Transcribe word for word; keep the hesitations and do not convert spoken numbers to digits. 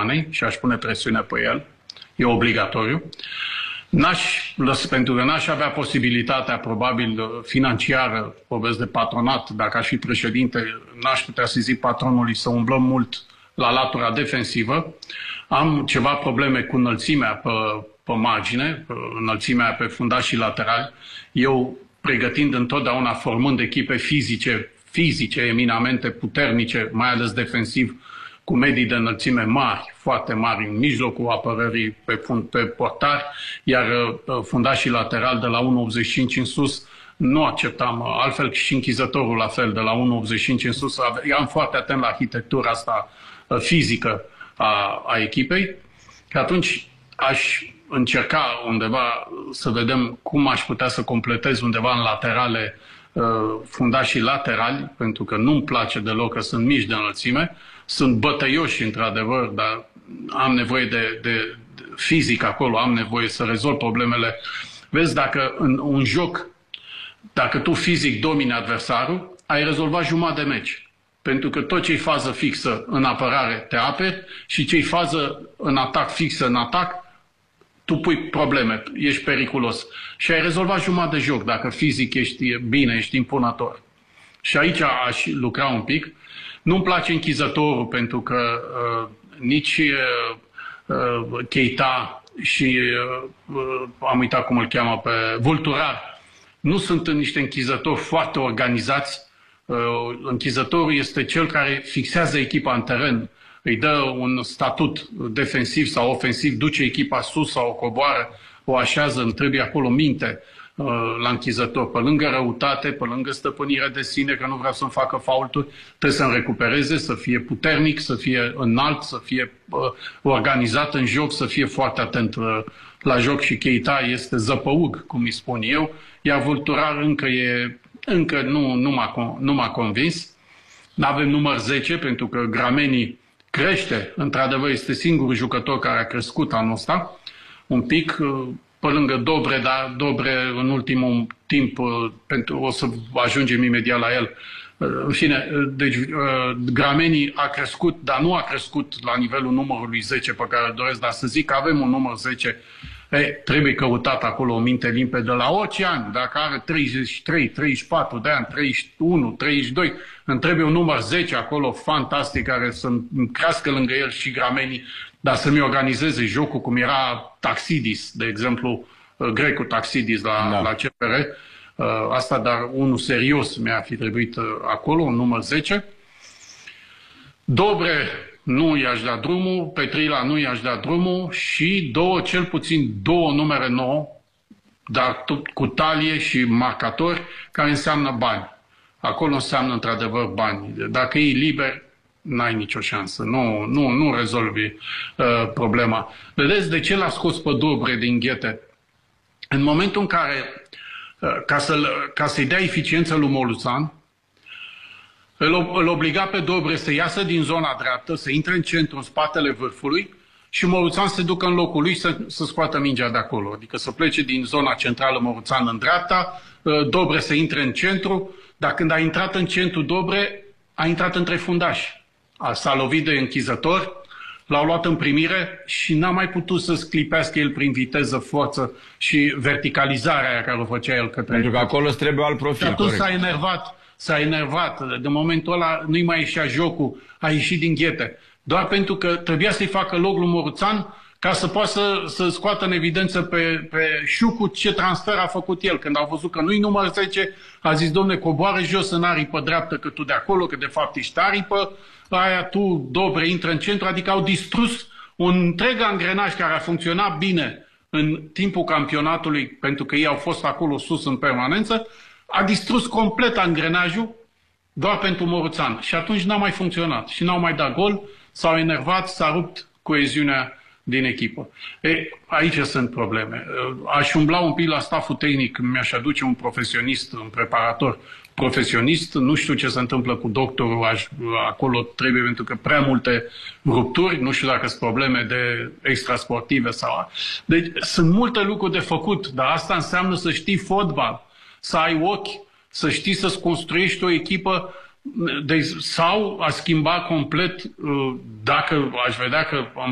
Germanei și aș pune presiune pe el. E obligatoriu. N-aș, pentru că n-aș avea posibilitatea, probabil, financiară, vorbesc de patronat, dacă aș fi președinte, n-aș putea să zic patronului să umblăm mult la latura defensivă. Am ceva probleme cu înălțimea pe, pe margine, pe înălțimea pe fundașii laterali. Eu, pregătind întotdeauna, formând echipe fizice, fizice, eminamente puternice, mai ales defensiv, cu medii de înălțime mari, foarte mari, în mijlocul apărării pe, fund, pe portari, iar uh, fundașii laterali de la unu virgulă optzeci și cinci în sus nu acceptam, uh, altfel și închizătorul la fel, de la unu virgulă optzeci și cinci în sus. Eram foarte atent la arhitectura asta uh, fizică a, a echipei, că atunci aș încerca undeva să vedem cum aș putea să completez undeva în laterale uh, fundașii laterali, pentru că nu-mi place deloc că sunt mici de înălțime. Sunt bătăioși, într-adevăr, dar am nevoie de, de, de fizic acolo, am nevoie să rezolv problemele. Vezi, dacă în un joc, dacă tu fizic domini adversarul, ai rezolvat jumătate de meci. Pentru că tot ce-i fază fixă în apărare te aperi și ce-i fază în atac fixă în atac, tu pui probleme, ești periculos. Și ai rezolvat jumătate de joc dacă fizic ești bine, ești impunător. Și aici aș lucra un pic. Nu-mi place închizătorul pentru că uh, nici uh, uh, Keita și uh, am uitat cum îl cheamă pe Vulturar nu sunt niște închizători foarte organizați. Uh, închizătorul este cel care fixează echipa în teren, îi dă un statut defensiv sau ofensiv, duce echipa sus sau o coboară, o așează, îmi trebuie acolo minte la închizător, pe lângă răutate, pe lângă stăpânire de sine, că nu vreau să-mi facă faulturi, trebuie să-mi recupereze, să fie puternic, să fie înalt, să fie uh, organizat în joc, să fie foarte atent uh, la joc și Keita este zăpăug, cum îi spun eu, iar Vulturar încă, e, încă nu, nu, m-a, nu m-a convins. N-avem număr zece, pentru că Grameni crește, într-adevăr este singurul jucător care a crescut anul ăsta, un pic, uh, pe lângă Dobre, dar Dobre în ultimul timp, pentru, o să ajungem imediat la el. În fine, deci Grameni a crescut, dar nu a crescut la nivelul numărului zece pe care îl doresc, dar să zic că avem un număr zece, e, trebuie căutat acolo o minte limpede la orice an, dacă are treizeci și trei, treizeci și patru de ani, treizeci și unu, treizeci și doi, îmi trebuie un număr zece acolo fantastic care să crească lângă el și Grameni, dar să-mi organizeze jocul cum era Taxidis, de exemplu, grecul Taxidis la, da. la C F R. Asta, dar unul serios mi-a fi trebuit acolo, un număr zece. Dobre nu i-aș da drumul, Petrila nu i-aș da drumul și două, cel puțin două numere nouă, dar tot cu talie și marcatori, care înseamnă bani. Acolo înseamnă într-adevăr bani. Dacă e liber, n-ai nicio șansă. Nu, nu, nu rezolvi uh, problema. Vedeți de ce l-a scos pe Dobre din ghete? În momentul în care, uh, ca, să, ca să-i dea eficiență lui Moluțan, îl, îl obliga pe Dobre să iasă din zona dreaptă, să intre în centru, în spatele vârfului și Moluțan să ducă în locul lui să, să scoată mingea de acolo. Adică să plece din zona centrală Moluțan în dreapta, uh, Dobre să intre în centru, dar când a intrat în centru Dobre, a intrat între fundași. S-a lovit de închizător, l-au luat în primire și n-a mai putut să sclipească el prin viteză, forță și verticalizarea aia care o făcea el către... Pentru că acolo îți trebuie alt profil. Și atunci s-a enervat, s-a enervat. De momentul ăla nu-i mai ieșea jocul, a ieșit din ghete. Doar pentru că trebuia să-i facă loc lui Moruțan ca să poată să, să scoată în evidență pe, pe Șucu ce transfer a făcut el. Când au văzut că nu-i număr zece, a zis, domne, coboară jos în aripă dreaptă, că tu de acolo, că de fapt ești aripă, aia tu, Dobre, intră în centru, adică au distrus un întreg angrenaj care a funcționat bine în timpul campionatului, pentru că ei au fost acolo sus în permanență, a distrus complet angrenajul doar pentru Moruțan. Și atunci n-a mai funcționat și n-au mai dat gol, s-au enervat, s-a rupt coeziunea din echipă. E, aici sunt probleme. Aș umbla un pic la stafful tehnic, mi-aș aduce un profesionist, un preparator profesionist, nu știu ce se întâmplă cu doctorul, aș, acolo trebuie, pentru că prea multe rupturi, nu știu dacă sunt probleme de extrasportive sau... Deci sunt multe lucruri de făcut, dar asta înseamnă să știi fotbal, să ai ochi, să știi să-ți construiești o echipă de, sau a schimba complet, dacă aș vedea că